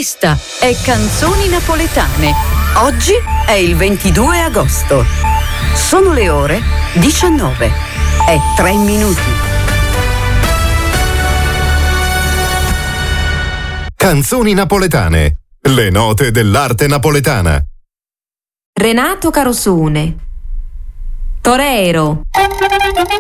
Questa è Canzoni Napoletane. Oggi è il 22 agosto. Sono le ore 19 e 3 minuti. Canzoni napoletane. Le note dell'arte napoletana. Renato Carosone. Torero.